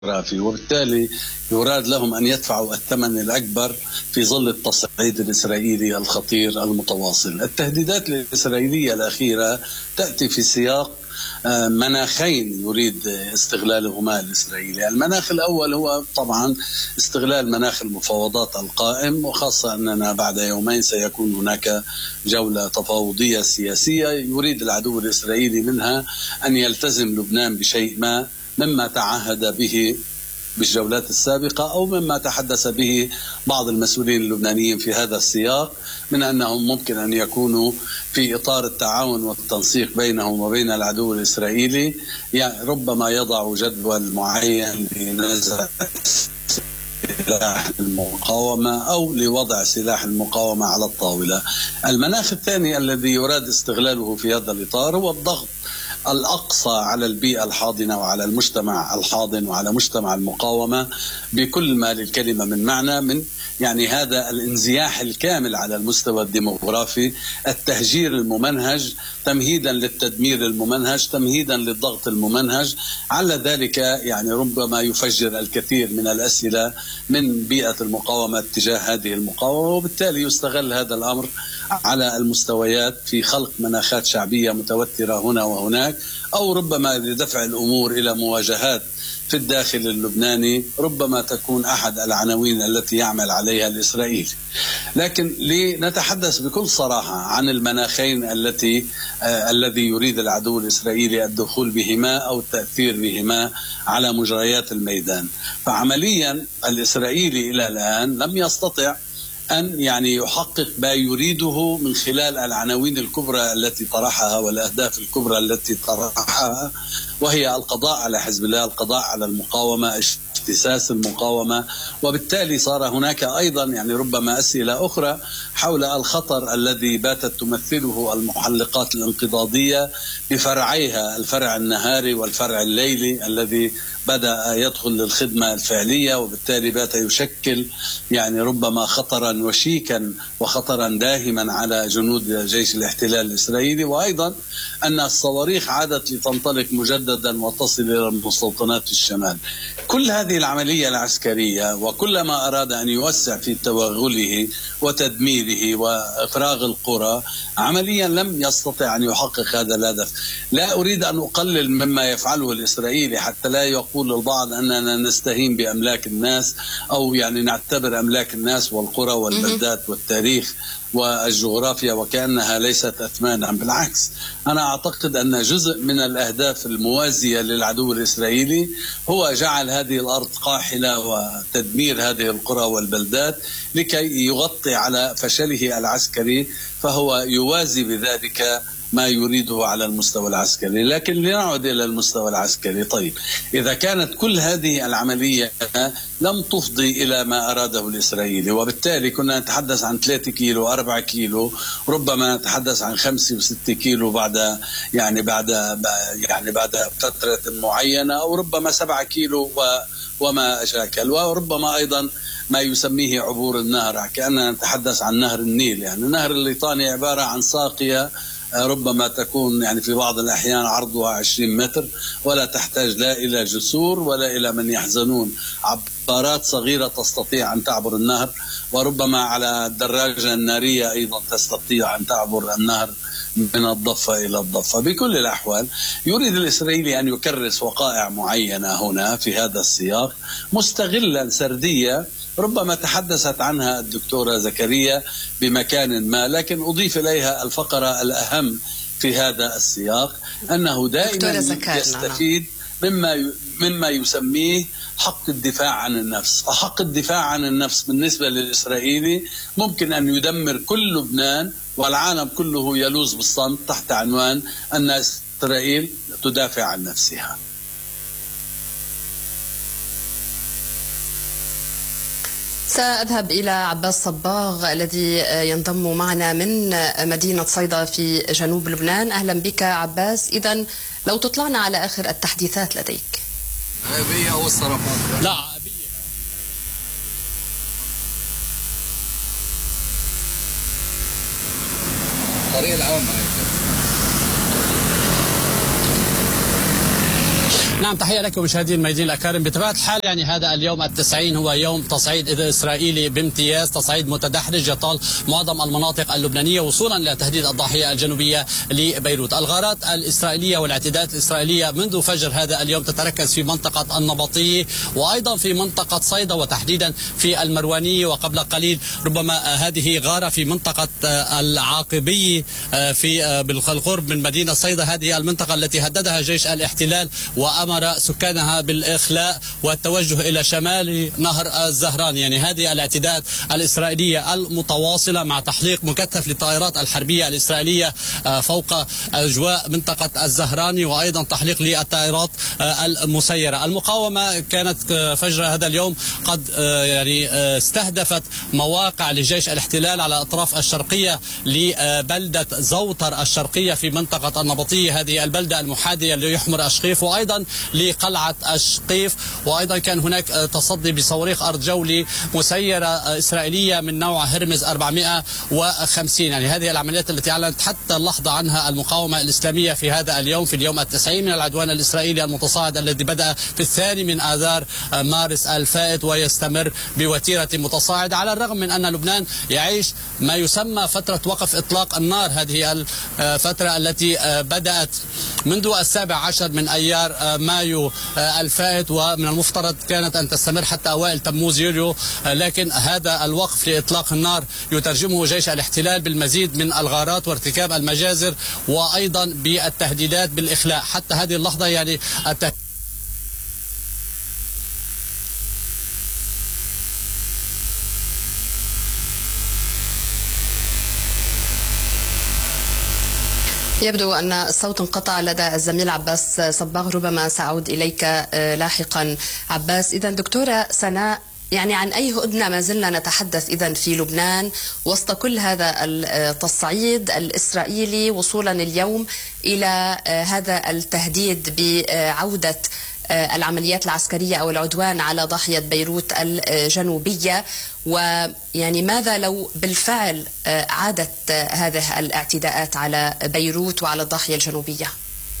الجغرافي، وبالتالي يراد لهم أن يدفعوا الثمن الأكبر في ظل التصعيد الإسرائيلي الخطير المتواصل. التهديدات الإسرائيلية الأخيرة تأتي في سياق مناخين يريد استغلالهما الإسرائيلي. المناخ الأول هو طبعا استغلال مناخ المفاوضات القائم، وخاصة أننا بعد يومين سيكون هناك جولة تفاوضية سياسية يريد العدو الإسرائيلي منها أن يلتزم لبنان بشيء ما مما تعهد به بالجولات السابقة أو مما تحدث به بعض المسؤولين اللبنانيين في هذا السياق، من أنهم ممكن أن يكونوا في إطار التعاون والتنسيق بينهم وبين العدو الإسرائيلي، يعني ربما يضع جدول معين لنزع سلاح المقاومة أو لوضع سلاح المقاومة على الطاولة. المناخ الثاني الذي يراد استغلاله في هذا الإطار هو الضغط الأقصى على البيئة الحاضنة وعلى المجتمع الحاضن وعلى مجتمع المقاومة بكل ما للكلمة من معنى، من يعني هذا الانزياح الكامل على المستوى الديموغرافي، التهجير الممنهج تمهيدا للتدمير الممنهج، تمهيدا للضغط الممنهج. على ذلك يعني ربما يفجر الكثير من الأسئلة من بيئة المقاومة تجاه هذه المقاومة، وبالتالي يستغل هذا الأمر على المستويات في خلق مناخات شعبية متوترة هنا وهناك، أو ربما لدفع الأمور إلى مواجهات في الداخل اللبناني ربما تكون أحد العناوين التي يعمل عليها الإسرائيلي. لكن لنتحدث بكل صراحة عن المناخين الذي يريد العدو الإسرائيلي الدخول بهما أو التأثير بهما على مجريات الميدان. فعمليا الإسرائيلي إلى الآن لم يستطع أن يعني يحقق ما يريده من خلال العناوين الكبرى التي طرحها والأهداف الكبرى التي طرحها، وهي القضاء على حزب الله، القضاء على المقاومة، اجتساس المقاومة. وبالتالي صار هناك أيضا يعني ربما أسئلة أخرى حول الخطر الذي باتت تمثله المحلقات الانقضاضية بفرعيها، الفرع النهاري والفرع الليلي الذي بدأ يدخل للخدمة الفعلية، وبالتالي بات يشكل يعني ربما خطرا وشيكا وخطرا داهما على جنود جيش الاحتلال الإسرائيلي. وأيضا أن الصواريخ عادت لتنطلق مجددا وتصل إلى مستوطنات الشمال. كل هذه العملية العسكرية وكلما أراد أن يوسع في توغله وتدميره وإفراغ القرى عمليا لم يستطع أن يحقق هذا الهدف. لا أريد أن أقلل مما يفعله الإسرائيلي حتى لا يقول البعض أننا نستهين بأملاك الناس أو يعني نعتبر أملاك الناس والقرى والبلدات والتاريخ والجغرافيا وكأنها ليست أثمانا. بالعكس، أنا أعتقد أن جزء من الأهداف الموازية للعدو الإسرائيلي هو جعل هذه الأرض قاحلة وتدمير هذه القرى والبلدات لكي يغطي على فشله العسكري، فهو يوازي بذلك ما يريده على المستوى العسكري. لكن لنعود إلى المستوى العسكري. طيب، إذا كانت كل هذه العملية لم تفضي إلى ما أراده الإسرائيلي، وبالتالي كنا نتحدث عن 3 كيلو 4 كيلو، ربما نتحدث عن 5 و6 كيلو بعد فترة معينة، أو ربما 7 كيلو وما شاكل، وربما أيضا ما يسميه عبور النهر، كأننا نتحدث عن نهر النيل. يعني النهر الليطاني عبارة عن ساقية ربما تكون يعني في بعض الأحيان عرضها 20 متر، ولا تحتاج لا إلى جسور ولا إلى من يحزنون، عبارات صغيرة تستطيع أن تعبر النهر، وربما على الدراجة النارية أيضا تستطيع أن تعبر النهر من الضفة إلى الضفة. بكل الأحوال يريد الإسرائيلي أن يكرس وقائع معينة هنا في هذا السياق، مستغلا سردية ربما تحدثت عنها الدكتورة زكريا بمكان ما، لكن أضيف إليها الفقرة الأهم في هذا السياق، أنه دائما يستفيد مما يسميه حق الدفاع عن النفس. فحق الدفاع عن النفس بالنسبة للإسرائيلي ممكن أن يدمر كل لبنان والعالم كله يلوذ بالصمت تحت عنوان أن إسرائيل تدافع عن نفسها. سأذهب إلى عباس صباغ الذي ينضم معنا من مدينة صيدا في جنوب لبنان. أهلا بك عباس. إذن لو تطلعنا على آخر التحديثات لديك. أبية أو الصرفات؟ لا، أبية. طريق العام. نعم، تحية لكم مشاهدين الميادين الأكارم. بطبيعة الحال يعني هذا اليوم 90 هو يوم تصعيد إسرائيلي بامتياز، تصعيد متدحرج يطال معظم المناطق اللبنانية وصولا لتهديد الضاحية الجنوبية لبيروت. الغارات الإسرائيلية والاعتداءات الإسرائيلية منذ فجر هذا اليوم تتركز في منطقة النبطية وأيضا في منطقة صيدا وتحديدا في المروانية، وقبل قليل ربما هذه غارة في منطقة العاقبية في بالقرب من مدينة صيدا، هذه المنطقة التي هددها جيش الاحتلال وأمر سكانها بالإخلاء والتوجه إلى شمال نهر الزهران. يعني هذه الاعتداءات الإسرائيلية المتواصلة مع تحليق مكثف للطائرات الحربية الإسرائيلية فوق أجواء منطقة الزهراني، وأيضا تحليق للطائرات المسيرة. المقاومة كانت فجر هذا اليوم قد يعني استهدفت مواقع لجيش الاحتلال على الأطراف الشرقية لبلدة زوطر الشرقية في منطقة النبطية، هذه البلدة المحاذية ليحمر أشقيف، وأيضا لقلعة أشقيف، وأيضا كان هناك تصدي بصواريخ أرض جوي مسيرة إسرائيلية من نوع هرمز 450. يعني هذه العمليات التي أعلنت حتى اللحظة عنها المقاومة الإسلامية في هذا اليوم، في اليوم 90 من العدوان الإسرائيلي المتصاعد الذي بدأ في 2 من آذار مارس الفائت ويستمر بوتيرة متصاعدة، على الرغم من أن لبنان يعيش ما يسمى فترة وقف إطلاق النار. هذه الفترة التي بدأت منذ 17 من أيار مايو الفائت، ومن المفترض كانت أن تستمر حتى أوائل تموز يوليو، لكن هذا الوقف لإطلاق النار يترجمه جيش الاحتلال بالمزيد من الغارات وارتكاب المجازر وأيضا بالتهديدات بالإخلاء. حتى هذه اللحظة يعني يبدو أن الصوت انقطع لدى الزميل عباس صباغ، ربما سأعود إليك لاحقا. عباس، إذا دكتورة سناء، يعني عن أي هدنة ما زلنا نتحدث إذن في لبنان وسط كل هذا التصعيد الإسرائيلي وصولا اليوم إلى هذا التهديد بعودة العمليات العسكرية أو العدوان على ضاحية بيروت الجنوبية؟ ويعني ماذا لو بالفعل عادت هذه الاعتداءات على بيروت وعلى الضاحية الجنوبية؟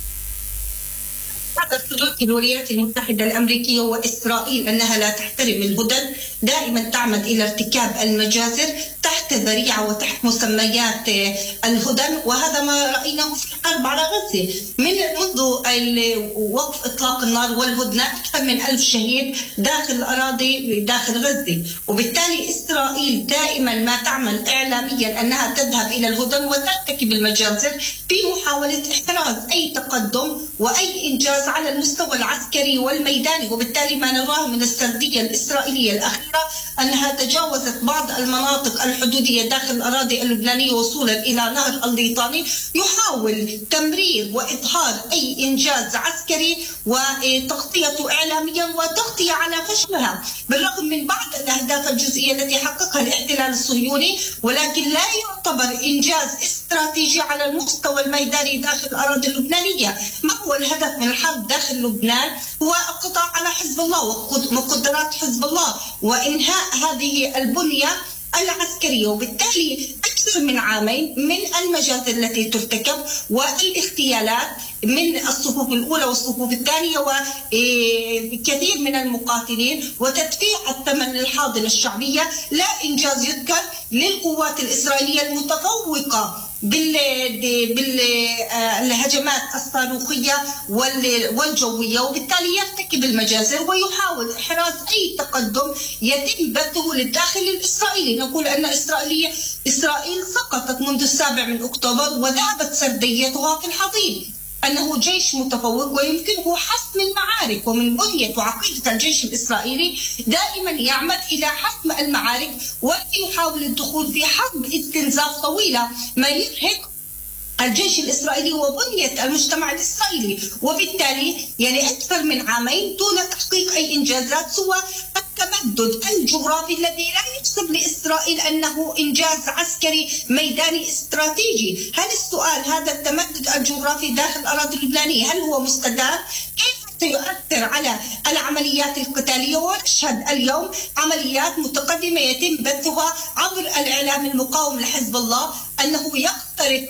سلوك الولايات المتحدة الأمريكية وإسرائيل أنها لا تحترم الهدن، دائما تعمد إلى ارتكاب المجازر تحت ذريعة وتحت مسميات الهدن، وهذا ما رأيناه في الحرب على غزة منذ وقف إطلاق النار والهدنة. أكثر من 1000 شهيد داخل الأراضي داخل غزة، وبالتالي إسرائيل دائما ما تعمل إعلاميا أنها تذهب إلى الهدن وترتكب المجازر في محاولة إحراز أي تقدم وأي إنجاز على المستوى العسكري والميداني. وبالتالي ما نراه من السردية الإسرائيلية الأخيرة أنها تجاوزت بعض المناطق الحدودية داخل الأراضي اللبنانية وصولا إلى نهر الليطاني، يحاول تمرير وإظهار أي إنجاز عسكري وتغطيته إعلاميا وتغطية على فشلها، بالرغم من بعض الأهداف الجزئية التي حققها الاحتلال الصهيوني، ولكن لا يعتبر إنجاز استراتيجي على المستوى الميداني داخل الأراضي اللبنانية. ما هو الهدف من الحرب داخل لبنان؟ هو القضاء على حزب الله ومقدرات حزب الله وإنهاء هذه البنية العسكرية. وبالتالي أكثر من عامين من المجازر التي ترتكب والاغتيالات من الصفوف الأولى والصفوف الثانية وكثير من المقاتلين وتدفيع الثمن للحاضنة الشعبية، لا إنجاز يذكر للقوات الإسرائيلية المتفوقة بالهجمات الصاروخية والجوية، وبالتالي يرتكب المجازر ويحاول إحراز أي تقدم يتم بثه للداخل الإسرائيلي. نقول أن إسرائيل سقطت منذ 7 من أكتوبر وذهبت سرديتها في الحضيض، أنه جيش متفوق ويمكنه حسم المعارك، ومن بنية وعقيدة الجيش الإسرائيلي دائما يعمد إلى حسم المعارك ويحاول الدخول في حرب استنزاف طويلة ما يرهق الجيش الإسرائيلي وبنية المجتمع الإسرائيلي. وبالتالي يعني أكثر من عامين دون تحقيق أي إنجازات سوى التمدد الجغرافي الذي لا يحسب لإسرائيل أنه إنجاز عسكري ميداني استراتيجي. هل السؤال هذا التمدد الجغرافي داخل الأراضي اللبنانية هل هو مستدام؟ كيف سيؤثر على العمليات القتالية. ونشهد اليوم عمليات متقدمة يتم بثها عبر الإعلام المقاوم لحزب الله، أنه يخترق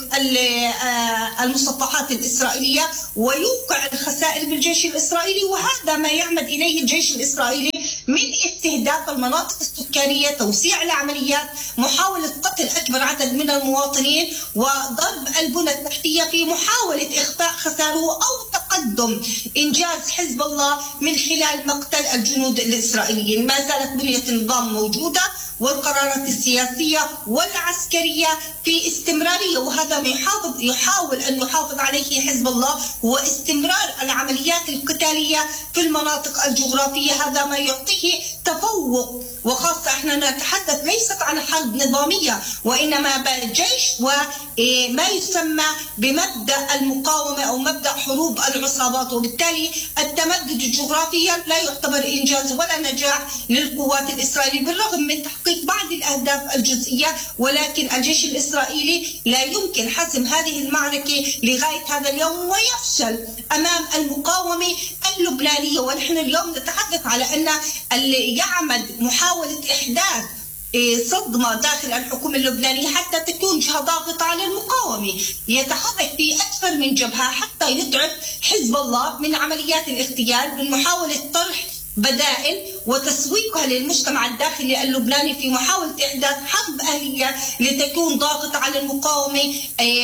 المسطحات الإسرائيلية ويوقع الخسائر بالجيش الإسرائيلي، وهذا ما يعمد إليه الجيش الإسرائيلي من استهداف المناطق السكانية، توسيع العمليات، محاولة قتل أكبر عدد من المواطنين، وضرب البنى التحتية في محاولة إخفاء خساره أو تقدم إنجاز حزب الله من خلال مقتل الجنود الإسرائيليين. ما زالت بنية النظام موجودة والقرارات السياسية والعسكرية في استمرارية، وهذا ما يحاول أن يحافظ عليه حزب الله، هو استمرار العمليات القتالية في المناطق الجغرافية. هذا ما يعطيه تفوق، وخاصة احنا نتحدث ليست عن حرب نظامية، وإنما جيش وما يسمى بمبدأ المقاومة أو مبدأ حروب العصابات، وبالتالي التمدد الجغرافي لا يعتبر إنجاز ولا نجاح للقوات الإسرائيلية بالرغم من تحقيق بعض الأهداف الجزئية. ولكن الجيش الإسرائيلي لا يمكن حسم هذه المعركة لغاية هذا اليوم ويفشل أمام المقاومة اللبنانية. ونحن اليوم نتحدث على أن اللي يعمد محاولة إحداث صدمة داخل الحكومة اللبنانية حتى تكون جهة ضاغطة على المقاومة، يتحرك في أكثر من جبهة حتى يضعف حزب الله من عمليات الاغتيال، من محاولة طرح بدائل وتسويقها للمجتمع الداخلي اللبناني في محاولة إحداث حرب أهلية لتكون ضاغطة على المقاومة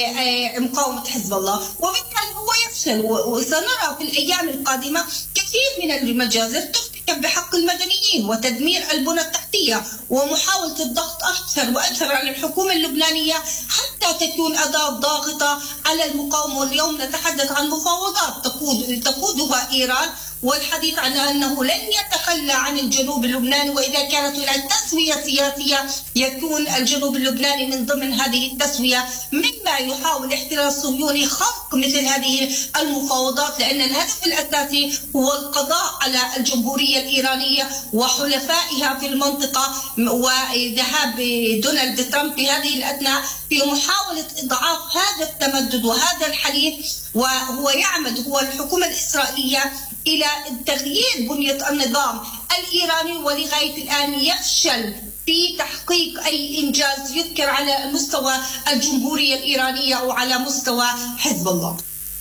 مقاومة حزب الله، وبالتالي هو يفشل. وسنرى في الأيام القادمة كثير من المجازر ترتكب بحق المدنيين وتدمير البنى التحتية ومحاولة الضغط أكثر وأكثر على الحكومة اللبنانية حتى تكون أداة ضاغطة على المقاومة. واليوم نتحدث عن مفاوضات تقودها إيران، والحديث عن أنه لن يتخلى عن الجنوب اللبناني، وإذا كانت هناك تسوية سياسية يكون الجنوب اللبناني من ضمن هذه التسوية، مما يحاول الاحتلال الصهيوني خلق مثل هذه المفاوضات، لأن الهدف الأساسي هو القضاء على الجمهورية الإيرانية وحلفائها في المنطقة، وذهاب دونالد ترامب في هذه الأثناء في محاولة إضعاف هذا التمدد وهذا الحليف. وهو يعمد هو الحكومة الإسرائيلية إلى تغيير بنية النظام الإيراني، ولغاية الآن يفشل في تحقيق أي إنجاز يذكر على مستوى الجمهورية الإيرانية أو على مستوى حزب الله.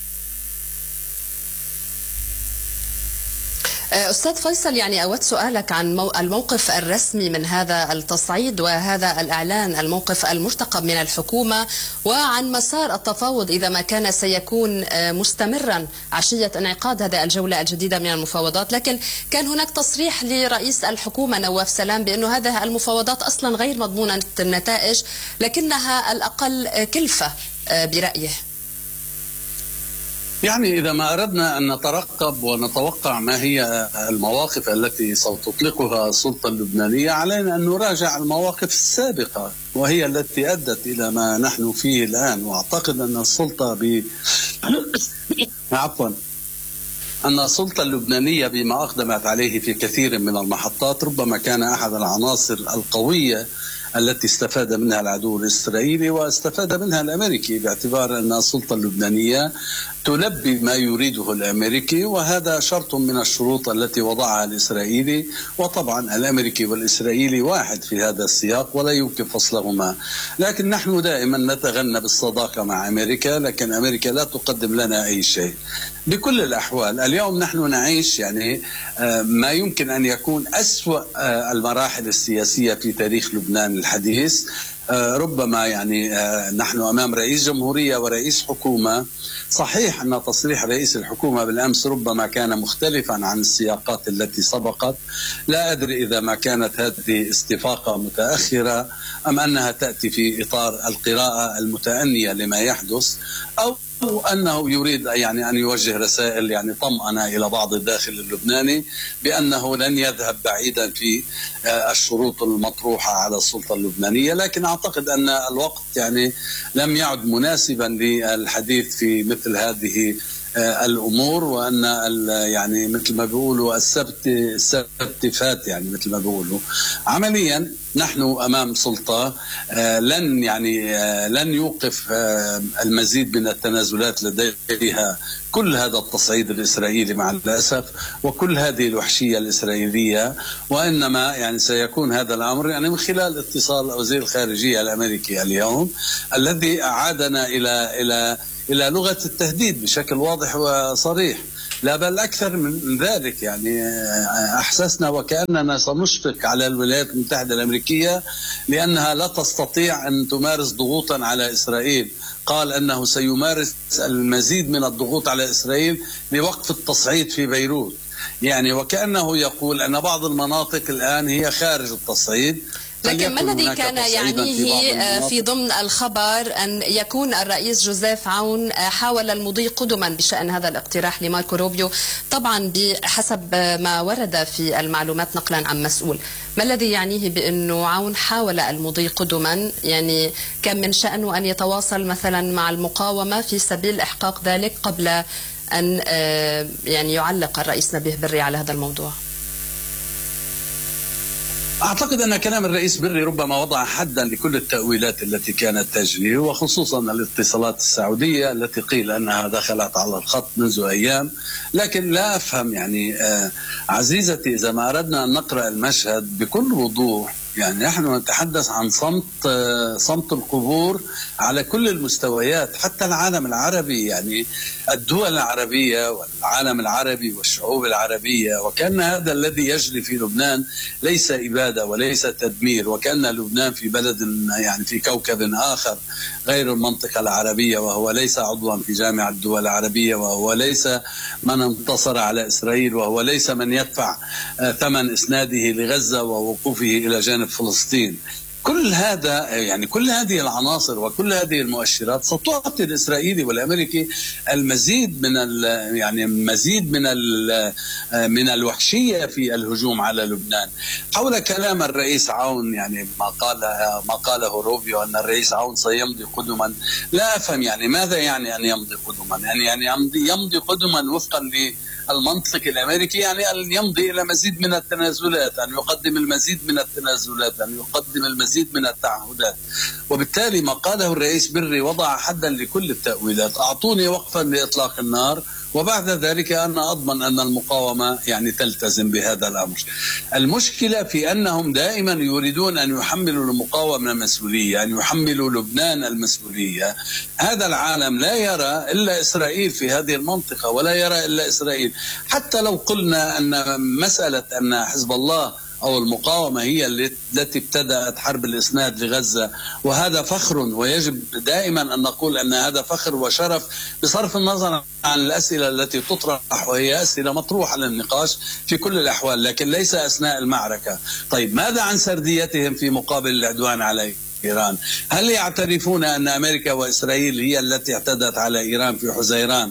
أستاذ فيصل، يعني أود سؤالك عن الموقف الرسمي من هذا التصعيد وهذا الإعلان، الموقف المرتقب من الحكومة، وعن مسار التفاوض إذا ما كان سيكون مستمرا عشية انعقاد هذه الجولة الجديدة من المفاوضات. لكن كان هناك تصريح لرئيس الحكومة نواف سلام بأنه هذه المفاوضات أصلا غير مضمونة النتائج لكنها الأقل كلفة برأيه. يعني إذا ما أردنا أن نترقب ونتوقع ما هي المواقف التي ستطلقها السلطة اللبنانية، علينا أن نراجع المواقف السابقة وهي التي أدت إلى ما نحن فيه الآن. وأعتقد أن السلطة اللبنانية بما أقدمت عليه في كثير من المحطات ربما كان أحد العناصر القوية التي استفاد منها العدو الإسرائيلي واستفاد منها الأمريكي، باعتبار أن السلطة اللبنانية تلبي ما يريده الأمريكي، وهذا شرط من الشروط التي وضعها الإسرائيلي. وطبعا الأمريكي والإسرائيلي واحد في هذا السياق ولا يمكن فصلهما، لكن نحن دائما نتغنى بالصداقة مع أمريكا، لكن أمريكا لا تقدم لنا أي شيء. بكل الأحوال اليوم نحن نعيش يعني ما يمكن أن يكون أسوأ المراحل السياسية في تاريخ لبنان الحديث. ربما يعني نحن أمام رئيس جمهورية ورئيس حكومة. صحيح أن تصريح رئيس الحكومة بالأمس ربما كان مختلفا عن السياقات التي سبقت، لا أدري إذا ما كانت هذه استفاقة متأخرة أم أنها تأتي في إطار القراءة المتأنية لما يحدث، أو أنه يريد يعني أن يوجه رسائل يعني طمأنة إلى بعض الداخل اللبناني بأنه لن يذهب بعيدا في الشروط المطروحة على السلطة اللبنانية. لكن أعتقد أن الوقت يعني لم يعد مناسبا للحديث في مثل هذه الأمور، وأن يعني مثل ما بيقولوا السبت فات، يعني مثل ما بيقولوا. عمليا نحن أمام سلطة لن يوقف المزيد من التنازلات لديها كل هذا التصعيد الإسرائيلي مع الأسف وكل هذه الوحشية الإسرائيلية، وإنما يعني سيكون هذا الأمر يعني من خلال اتصال وزير الخارجية الأمريكي اليوم الذي أعادنا إلى لغة التهديد بشكل واضح وصريح. لا بل أكثر من ذلك، يعني أحسسنا وكأننا سنشفق على الولايات المتحدة الأمريكية لأنها لا تستطيع أن تمارس ضغوطا على إسرائيل. قال أنه سيمارس المزيد من الضغوط على إسرائيل لوقف التصعيد في بيروت، يعني وكأنه يقول أن بعض المناطق الآن هي خارج التصعيد. لكن ما الذي كان يعنيه في ضمن الخبر أن يكون الرئيس جوزيف عون حاول المضي قدما بشأن هذا الاقتراح لماركو روبيو، طبعا بحسب ما ورد في المعلومات نقلا عن مسؤول؟ ما الذي يعنيه بأنه عون حاول المضي قدما؟ يعني كان من شأنه أن يتواصل مثلا مع المقاومة في سبيل إحقاق ذلك قبل أن يعني يعلق الرئيس نبيه بري على هذا الموضوع. أعتقد أن كلام الرئيس بري ربما وضع حدا لكل التأويلات التي كانت تجري، وخصوصا الاتصالات السعودية التي قيل أنها دخلت على الخط منذ أيام. لكن لا أفهم يعني عزيزتي، إذا ما أردنا أن نقرأ المشهد بكل وضوح، يعني نحن نتحدث عن صمت القبور على كل المستويات، حتى العالم العربي، يعني الدول العربية والعالم العربي والشعوب العربية، وكأن هذا الذي يجري في لبنان ليس إبادة وليس تدمير، وكأن لبنان في بلد يعني في كوكب آخر غير المنطقة العربية، وهو ليس عضوا في جامعة الدول العربية، وهو ليس من انتصر على إسرائيل، وهو ليس من يدفع ثمن إسناده لغزة ووقوفه إلى جانب فلسطين. كل هذا يعني كل هذه العناصر وكل هذه المؤشرات ستعطي الإسرائيلي والأمريكي المزيد من الوحشية في الهجوم على لبنان. حول كلام الرئيس عون، يعني ما قاله روبيو أن الرئيس عون سيمضي قدما، لا أفهم يعني ماذا يعني أن يمضي قدما؟ يعني يمضي قدما وفقا المنطق الأمريكي، يعني أن يمضي إلى مزيد من التنازلات، أن يقدم المزيد من التنازلات، أن يقدم المزيد من التعهدات. وبالتالي ما قاله الرئيس بري وضع حدا لكل التأويلات. أعطوني وقفا لإطلاق النار وبعد ذلك أنا أضمن أن المقاومة يعني تلتزم بهذا الأمر. المشكلة في أنهم دائما يريدون أن يحملوا المقاومة المسؤولية، أن يحملوا لبنان المسؤولية. هذا العالم لا يرى إلا إسرائيل في هذه المنطقة، ولا يرى إلا إسرائيل. حتى لو قلنا أن مسألة أن حزب الله أو المقاومة هي التي ابتدأت حرب الإسناد لغزة، وهذا فخر، ويجب دائما أن نقول أن هذا فخر وشرف بصرف النظر عن الأسئلة التي تطرح، وهي أسئلة مطروحة للنقاش في كل الأحوال، لكن ليس أثناء المعركة. طيب ماذا عن سرديتهم في مقابل العدوان على إيران؟ هل يعترفون أن أمريكا وإسرائيل هي التي اعتدت على إيران في حزيران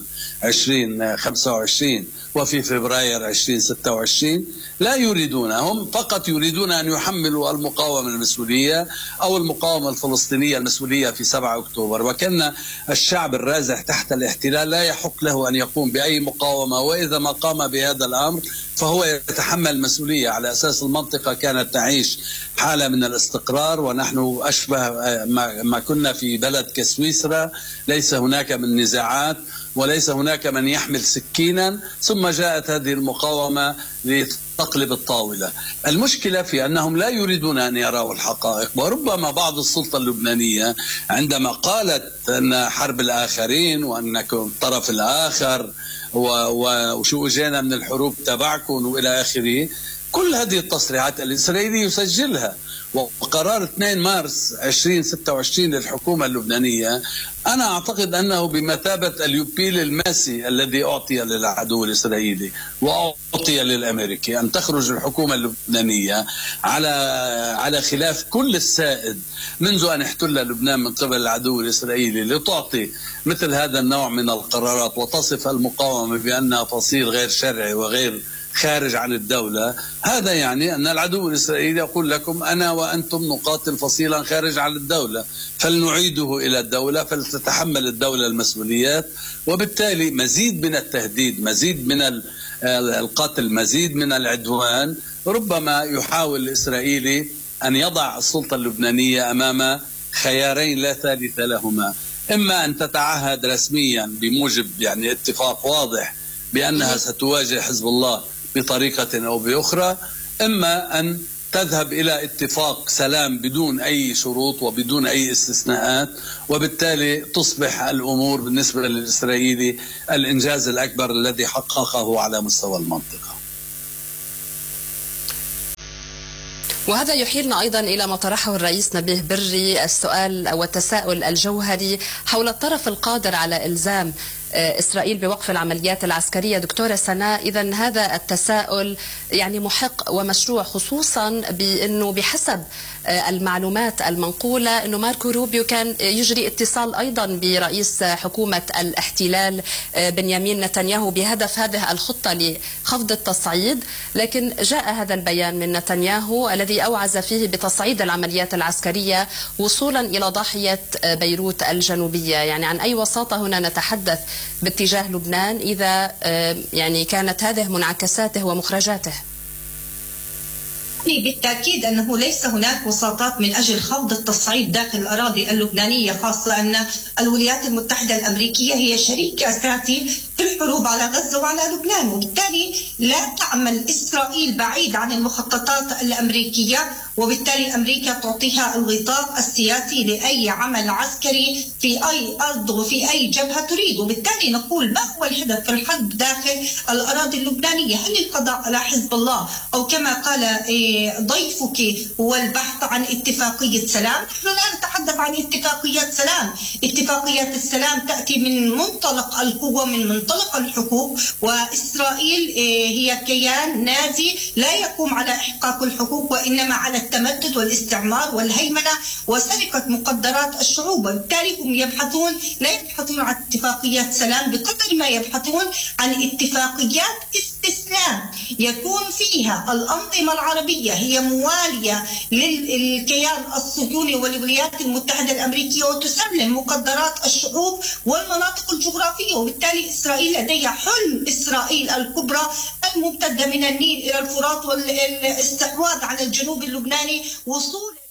2025 وفي فبراير 2026؟ لا يريدون، هم فقط يريدون أن يحملوا المقاومة المسؤولية أو المقاومة الفلسطينية المسؤولية في 7 أكتوبر، وكأن الشعب الرازح تحت الاحتلال لا يحق له أن يقوم بأي مقاومة، وإذا ما قام بهذا الأمر فهو يتحمل المسؤولية. على أساس المنطقة كانت تعيش حالة من الاستقرار، ونحن أشبه ما كنا في بلد كسويسرا، ليس هناك من نزاعات وليس هناك من يحمل سكينا، ثم جاءت هذه المقاومة لتقلب الطاولة. المشكلة في أنهم لا يريدون أن يروا الحقائق، وربما بعض السلطة اللبنانية عندما قالت أن حرب الآخرين وأنكم الطرف الآخر وشو اجينا من الحروب تبعكم والى اخره، كل هذه التصريحات الإسرائيلي يسجلها. وقرار 2 مارس 2026 للحكومة اللبنانية أنا أعتقد أنه بمثابة اليوبيل الماسي الذي أعطي للعدو الإسرائيلي وأعطي للأمريكي، أن تخرج الحكومة اللبنانية على خلاف كل السائد منذ أن احتل لبنان من قبل العدو الإسرائيلي، لتعطي مثل هذا النوع من القرارات وتصف المقاومة بأنها فصيل غير شرعي وغير خارج عن الدولة، هذا يعني أن العدو الإسرائيلي يقول لكم أنا وأنتم نقاتل فصيلا خارج عن الدولة، فلنعيده إلى الدولة فلتتحمل الدولة المسؤوليات. وبالتالي مزيد من التهديد، مزيد من القتل، مزيد من العدوان. ربما يحاول الإسرائيلي أن يضع السلطة اللبنانية أمام خيارين لا ثالث لهما: إما أن تتعهد رسميا بموجب يعني اتفاق واضح بأنها ستواجه حزب الله بطريقة أو بأخرى، إما أن تذهب إلى اتفاق سلام بدون أي شروط وبدون أي استثناءات، وبالتالي تصبح الأمور بالنسبة للإسرائيلي الإنجاز الأكبر الذي حققه على مستوى المنطقة. وهذا يحيلنا أيضا إلى ما طرحه الرئيس نبيه بري، السؤال أو التساؤل الجوهري حول الطرف القادر على إلزام إسرائيل بوقف العمليات العسكرية. دكتورة سناء، إذن هذا التساؤل يعني محق ومشروع، خصوصا بأنه بحسب المعلومات المنقولة أنه ماركو روبيو كان يجري اتصال أيضا برئيس حكومة الاحتلال بنيامين نتنياهو بهدف هذه الخطة لخفض التصعيد، لكن جاء هذا البيان من نتنياهو الذي أوعز فيه بتصعيد العمليات العسكرية وصولا إلى ضاحية بيروت الجنوبية. يعني عن أي وساطة هنا نتحدث باتجاه لبنان إذا يعني كانت هذه منعكساته ومخرجاته؟ بالتأكيد أنه ليس هناك وساطات من أجل خفض التصعيد داخل الأراضي اللبنانية، خاصة أن الولايات المتحدة الأمريكية هي شريك أساسي في الحروب على غزة وعلى لبنان، وبالتالي لا تعمل إسرائيل بعيد عن المخططات الأمريكية، وبالتالي أمريكا تعطيها الغطاء السياسي لأي عمل عسكري في أي أرض وفي أي جبهة تريد. وبالتالي نقول ما هو الهدف في الحرب داخل الأراضي اللبنانية؟ هل القضاء على حزب الله أو كما قال ضيفك هو البحث عن اتفاقية سلام؟ نحن لا نتحدث عن اتفاقيات سلام. اتفاقيات السلام تأتي من منطلق القوة، من منطلق الحقوق، وإسرائيل هي كيان نازي لا يقوم على إحقاق الحقوق وإنما على التمدد والاستعمار والهيمنة وسرقة مقدرات الشعوب. وبالتالي هم لا يبحثون عن اتفاقيات سلام بقدر ما يبحثون عن اتفاقيات استسلام يكون فيها الأنظمة العربية هي موالية للكيان الصهيوني والولايات المتحدة الأمريكية وتسلم مقدرات الشعوب والمناطق الجغرافية. وبالتالي إسرائيل لديها حلم إسرائيل الكبرى الممتدة من النيل إلى الفرات والاستحواذ على الجنوب اللبناني، وصول